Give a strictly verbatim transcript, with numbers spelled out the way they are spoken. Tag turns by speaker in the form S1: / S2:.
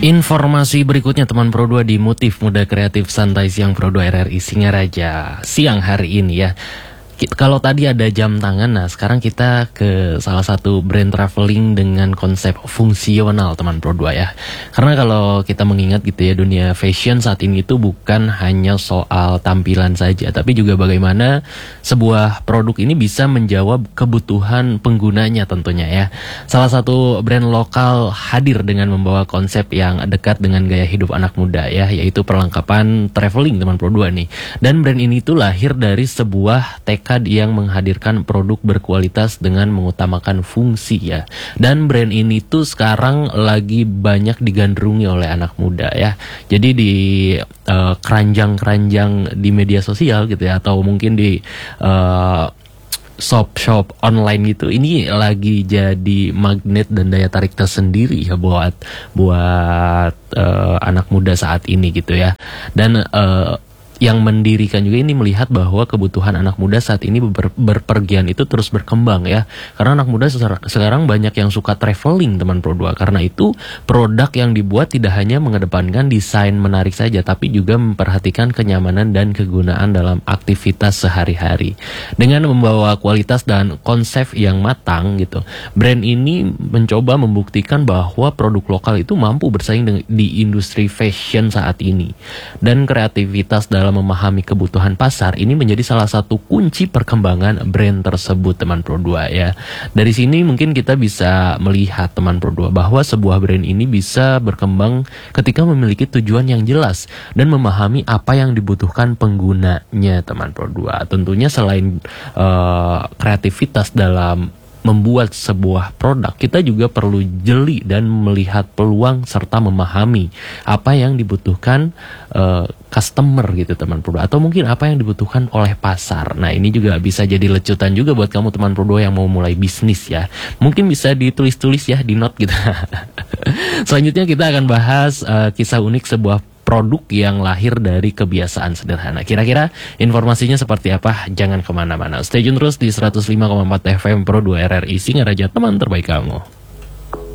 S1: Informasi berikutnya teman Pro dua di Motif Muda Kreatif Santai Siang Pro dua R R I Singaraja siang hari ini ya. Kalau tadi ada jam tangan, nah sekarang kita ke salah satu brand traveling dengan konsep fungsional teman Pro dua ya. Karena kalau kita mengingat gitu ya, dunia fashion saat ini itu bukan hanya soal tampilan saja, tapi juga bagaimana sebuah produk ini bisa menjawab kebutuhan penggunanya tentunya ya. Salah satu brand lokal hadir dengan membawa konsep yang dekat dengan gaya hidup anak muda ya, yaitu perlengkapan traveling teman Pro dua nih. Dan brand ini tuh lahir dari sebuah tekad yang menghadirkan produk berkualitas dengan mengutamakan fungsi ya. Dan brand ini tuh sekarang lagi banyak digandrungi oleh anak muda ya. Jadi di uh, keranjang-keranjang di media sosial gitu ya, atau mungkin di uh, shop-shop online gitu, ini lagi jadi magnet dan daya tarik tersendiri ya buat buat uh, anak muda saat ini gitu ya. Dan uh, yang mendirikan juga ini melihat bahwa kebutuhan anak muda saat ini ber, berpergian itu terus berkembang ya. Karena anak muda sekarang banyak yang suka traveling teman Pro dua. Karena itu produk yang dibuat tidak hanya mengedepankan desain menarik saja, tapi juga memperhatikan kenyamanan dan kegunaan dalam aktivitas sehari-hari. Dengan membawa kualitas dan konsep yang matang gitu, brand ini mencoba membuktikan bahwa produk lokal itu mampu bersaing di industri fashion saat ini. Dan kreativitas dalam memahami kebutuhan pasar ini menjadi salah satu kunci perkembangan brand tersebut teman Pro dua ya. Dari sini mungkin kita bisa melihat teman Pro dua bahwa sebuah brand ini bisa berkembang ketika memiliki tujuan yang jelas dan memahami apa yang dibutuhkan penggunanya teman Pro dua. Tentunya selain uh, kreativitas dalam membuat sebuah produk, kita juga perlu jeli dan melihat peluang serta memahami apa yang dibutuhkan uh, customer gitu teman Pro dua, atau mungkin apa yang dibutuhkan oleh pasar. Nah ini juga bisa jadi lecutan juga buat kamu teman Pro dua yang mau mulai bisnis ya. Mungkin bisa ditulis-tulis ya di note gitu. Selanjutnya kita akan bahas uh, kisah unik sebuah produk yang lahir dari kebiasaan sederhana. Kira-kira informasinya seperti apa? Jangan kemana-mana. Stay tune terus di seratus lima koma empat F M Pro dua R R I Singaraja, teman terbaik kamu.